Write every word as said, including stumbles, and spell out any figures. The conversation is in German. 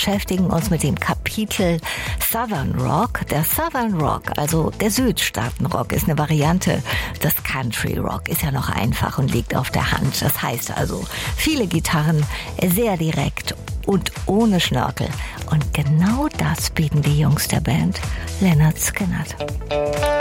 beschäftigen uns mit dem Kapitel Southern Rock. Der Southern Rock, also der Südstaatenrock, ist eine Variante des Country Rock. Ist ja noch einfach und liegt auf der Hand. Das heißt also, viele Gitarren, sehr direkt und ohne Schnörkel. Und genau das bieten die Jungs der Band Lynyrd Skynyrd.